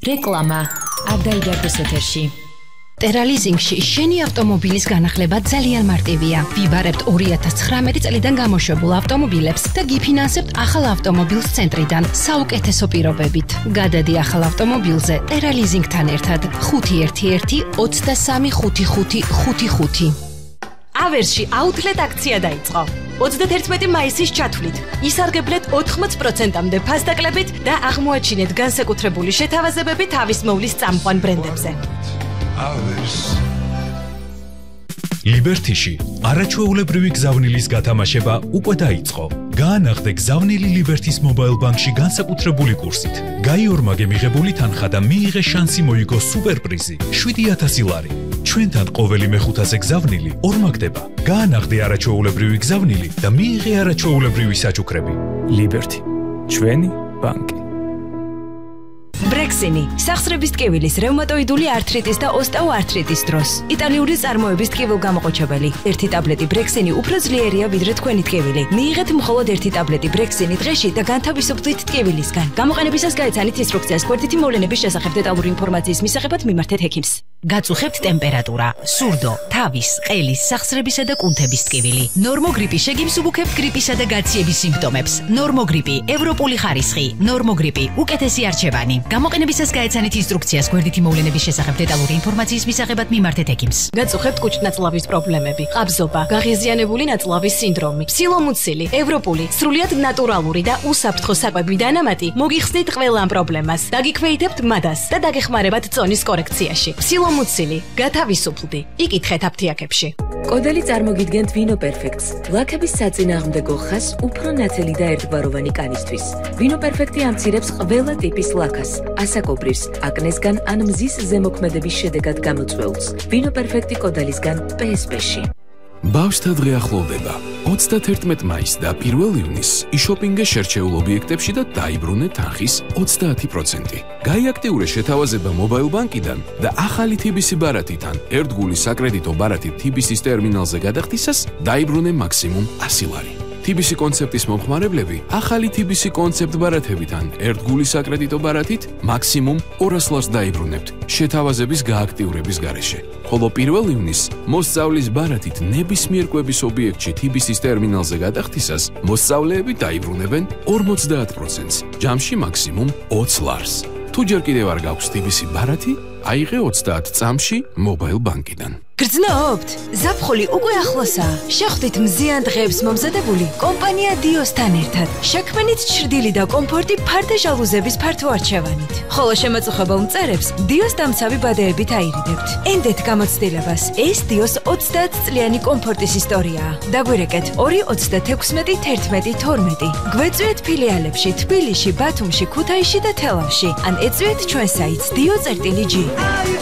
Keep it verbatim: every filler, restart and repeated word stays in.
რეკლამა არ დაიბერდეს ეთერში. ტერალიზინგში შენი ავტომობილის განახლება ძალიან მარტივია. ვიბარებთ ორი ათას ცხრამეტი წლიდან გამოშვებულ ავტომობილებს და გიფინანსებთ ახალ ავტომობილს ცენტრიდან საუკეთესო პირობებით. გადადი ახალ ავტომობილზე ტერალიზინგთან ერთად ხუთი ერთი ერთი ოცდასამი ხუთი ხუთი ხუთი ხუთი. ავერსში აუთლეტ აქცია დაიწყო. ოცდაერთმეტი მაისის ჩათვლით ისარგებლეთ ოთხმოც პროცენტამდე ფასდაკლებით და აღმოაჩინეთ განსაკუთრებული შეთავაზებები თავის მოვლის წამყვან ბრენდებზე. ლიბერთიში არაჩვეულებრივი გზავნილის გათამაშება უკვე დაიწყო. გაანაღდე გზავნილი ლიბერთის მობაილ ბანკში განსაკუთრებული კურსით. გაიორმაგე მიღებული თანხა და მიიღე შანსი მოიგო სუპერპრიზი შვიდი ათასი ლარი. ჩვენთან ყოველი მეხუთაზე გზავნილი ორმაგდება. გაანაღდე არაჩვეულებრივი გზავნილი და მიიღე არაჩვეულებრივი საჩუქრები. ლიბერთი, ჩვენი ბანკი. ბრექსინი, სახსრების ტკივილის, რევმატოიდული ართრიტის და ოსტეოართრიტის დროს. იტალიური წარმოების ტკივილგამოყოჩებელი. ერთი ტაბლეტი ბრექსინი უფრო ძლიერია ვიდრე თქვენი ტკივილი. მიიღეთ მხოლოდ ერთი ტაბლეტი ბრექსინი დღეში და განთავისუფლდით ტკივილისგან. გამოყენებისას გაეცანით ინსტრუქციას გვერდითი მოვლენების შესახებ დეტალური ინფორმაციის მისაღებად მიმართეთ ექიმს. გაწუხებთ ტემპერატურა, სურდო, თავის, ყელის, სახსრებისა და კუნთების ტკივილი. ნორმოგრიპი შეგიმსუბუქებთ გრიპისა და გაციების სიმპტომებს. ნორმოგრიპი, ევროპული ხარისხი, ნორმოგრიპი, უკეთესი არჩევანი. გამოყენებისას გაეცანით ინსტრუქციას გვერდითი მოვლენების შესახებ დეტალური ინფორმაციის მისაღებად მიმართეთ ექიმს. გაწუხებთ კუჭ-ნაწლავის პრობლემები, ყაბზობა, გაღიზიანებული ნაწლავის სინდრომი, სილომუცილი, ევროპული, სრულიად ნატურალური და უსაფრთხო საკვები დანამატი მოგიხსნით ყველა ამ პრობლემას. დაგიქვეითებთ მადას და დაგეხმარებათ წონის კორექციაში. სილომუცილი, გათავისუფლდი, იკითხეთ აფთიაქებში. კოდელი წარმოგიდგენთ ვინო პერფექტს, ლაქების საწინააღმდეგო ხაზს უფრო ნათელი და ერთგვაროვანი კანისთვის. ვინო პერფექტი ამცირებს ყველა ტიპის ლაქას, ასაკობრივს, აკნესგან ან მზის ზემოქმედების შედეგად გამოწვეულს. ვინო პერფექტი კოდელისგან პე ეს პე-ში. ბავშვთა დღე ახლოვდება. ოცდაათერთმეტი მაისს და პირველ ივნისს იშოპინგე შერჩეულ ობიექტებში და დაიბრუნე თანხის ოცდაათი პროცენტი. გაიაქტიურე შეთავაზება მობაილ ბანკიდან და ახალი თი ბი სი ბარათიდან ერთგული საკრედიტო ბარათი თი ბი სის ტერმინალზე გადახდისას დაიბრუნე მაქსიმუმ ასი ლარი. თი ბი სი კონცეპტის მომხმარებლები ახალი თი ბი სი კონცეპტ ბარათებიდან ერთგული საკრედიტო ბარათით მაქსიმუმ ორას ლარს დაიბრუნებთ შეთავაზების გააქტიურების გარეშე. ხოლო პირველ ივნისს მოსწავლის ბარათით ნებისმიერ კვების ობიექტში თი ბი სის ტერმინალზე გადახდისას მოსწავლეები დაიბრუნებენ ორმოცდაათ პროცენტს, ჯამში მაქსიმუმ ოცი ლარს. თუ ჯერ კიდევ არ გაქვს თი ბი სი ბარათი, აიღე ოცდაათ წამში მობაილ ბანკიდან. გრძნობთ? ზაფხული უკვე ახლოსაა. შეხვდით მზიან დღეებს მომზადებული კომპანია დიოსთან ერთად. შექმნით ჩრდილი და კომფორტი ფარდე ჟალუზების ფართო არჩევანით. ხოლო შემაწუხებელ მწერებს დიოს დამცავი ბადეებით აირიდებთ. ენდეთ გამოცდილებას. ეს დიოს ოცდაათ წლიანი კომფორტის ისტორიაა. დაგვირეკეთ ორი ოცდათექვსმეტი თერთმეტი თორმეტი. გვეწვიეთ ფილიალებში თბილისში, ბათუმში, ქუთაისში და თელავში. ან ეწვიეთ ჩვენ საიტს dio წერტილი ჯი.